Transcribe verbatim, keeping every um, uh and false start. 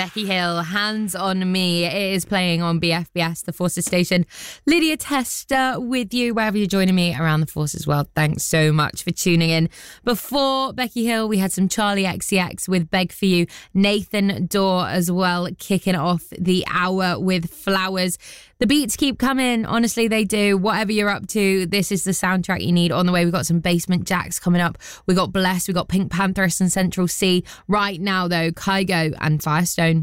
Becky Hill, Hands on Me. It is playing on B F B S, the Forces station. Lydia Tester with you, wherever you're joining me around the Forces world. Thanks so much for tuning in. Before Becky Hill, we had some Charlie X C X with Beg For You. Nathan Dorr as well, kicking off the hour with Flowers. The beats keep coming. Honestly, they do. Whatever you're up to, this is the soundtrack you need. On the way, we've got some Basement Jacks coming up. We got Bless, we got Pink Pantheress and Central C. Right now, though, Kygo and Firestone.